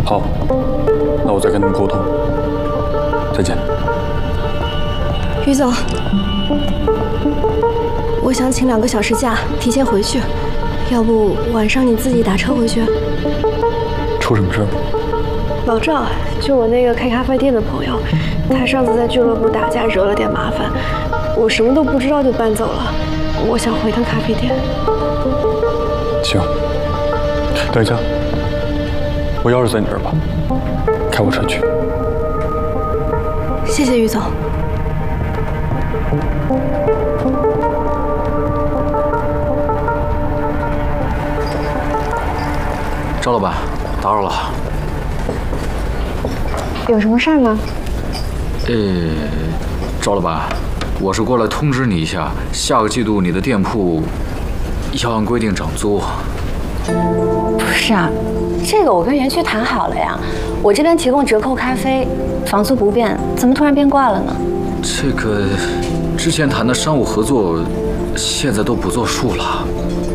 好，那我再跟他们沟通。再见。 于总，我想请2个小时假，提前回去。要不晚上你自己打车回去？ 出什么事儿？ 老赵，就我那个开咖啡店的朋友，他上次在俱乐部打架惹了点麻烦，我什么都不知道就搬走了。我想回趟咖啡店。 行，等一下，我钥匙在你这儿吧，开我车去。 谢谢于总。 赵老板，打扰了。 有什么事儿吗？ 赵老板，我是过来通知你一下，下个季度你的店铺要按规定涨租。 不是啊，这个我跟园区谈好了呀，我这边提供折扣咖啡，房租不变，怎么突然变卦了呢？ 这个之前谈的商务合作，现在都不作数了。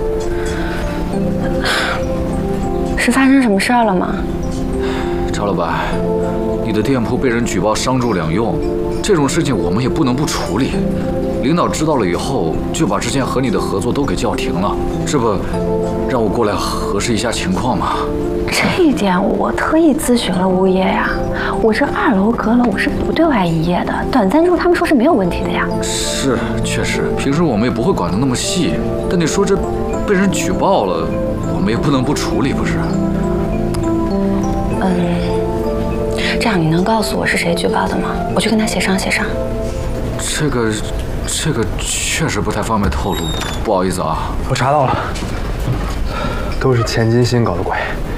是发生什么事儿了吗？ 赵老板，你的店铺被人举报商住两用，这种事情我们也不能不处理。领导知道了以后，就把之前和你的合作都给叫停了，这不让我过来核实一下情况吗？ 这一点我特意咨询了物业呀，我这2楼阁楼我是不对外营业的，短暂住他们说是没有问题的呀。 是，确实，平时我们也不会管得那么细，但你说这被人举报了，我们也不能不处理，不是？ 这样你能告诉我是谁举报的吗？我去跟他协商协商。 这个确实不太方便透露，不好意思啊。 我查到了，都是钱金新搞的鬼。